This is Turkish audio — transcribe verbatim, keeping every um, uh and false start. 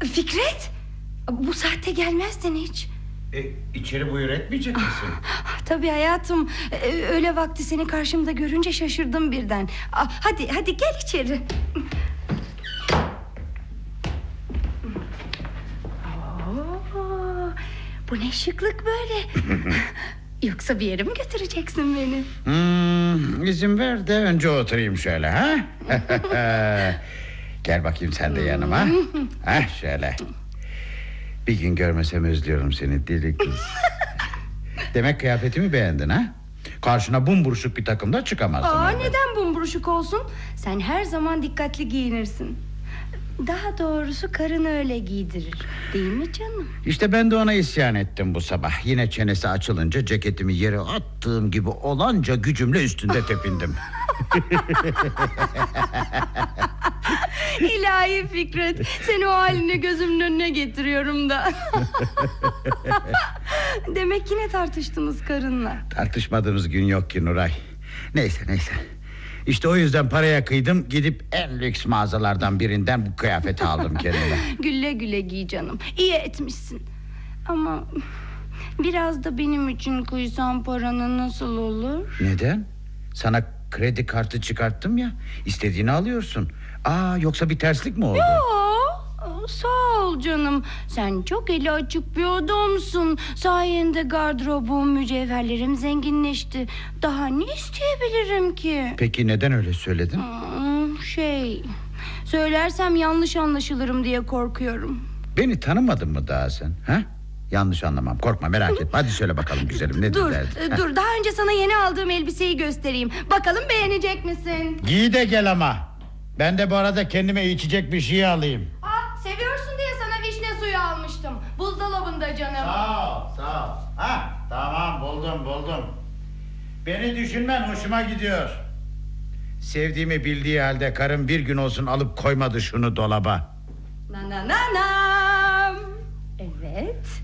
Fikret, bu saatte gelmezdin hiç. E, içeri buyur etmeyecek misin? Tabii hayatım, öğle vakti seni karşımda görünce şaşırdım birden. Hadi hadi gel içeri. Oo, bu ne şıklık böyle. Yoksa bir yere mi götüreceksin beni? Hmm, izin ver de önce oturayım şöyle, ha? Gel bakayım sen de yanıma. Ha, şöyle. Bir gün görmesem özlüyorum seni deli kız. Demek kıyafetimi beğendin, ha? Karşına bumburuşuk bir takımda çıkamazsın. Aa, elbet. neden bumburuşuk olsun? Sen her zaman dikkatli giyinirsin. Daha doğrusu karın öyle giydirir, değil mi canım? İşte ben de ona isyan ettim bu sabah. Yine çenesi açılınca ceketimi yere attığım gibi olanca gücümle üstünde tepindim. İlahi Fikret, seni o haline gözümün önüne getiriyorum da. Demek yine tartıştınız karınla. Tartışmadığımız gün yok ki Nuray. Neyse neyse. İşte o yüzden paraya kıydım, gidip en lüks mağazalardan birinden bu kıyafeti aldım kendime. Güle güle giy canım, iyi etmişsin. Ama biraz da benim için kıysan paranı nasıl olur? Neden? Sana kredi kartı çıkarttım ya, istediğini alıyorsun. Aa, yoksa bir terslik mi oldu? Yo, sağ ol canım. Sen çok eli açık bir adamsın. Sayende gardırobum, mücevherlerim zenginleşti. Daha ne isteyebilirim ki? Peki neden öyle söyledin? Hmm, Şey, söylersem yanlış anlaşılırım diye korkuyorum. Beni tanımadın mı daha sen? Ha? Yanlış anlamam, korkma, merak etme. Hadi söyle bakalım güzelim, nedir Dur, derdin? dur, daha önce sana yeni aldığım elbiseyi göstereyim. Bakalım beğenecek misin? Giy de gel ama. Ben de bu arada kendime içecek bir şey alayım. Aa, seviyorsun diye sana vişne suyu almıştım. Buzdolabında canım. Sağ ol, sağ ol. Ha, tamam, buldum buldum. Beni düşünmen hoşuma gidiyor. Sevdiğimi bildiği halde karım bir gün olsun alıp koymadı şunu dolaba. Na na na na. Evet.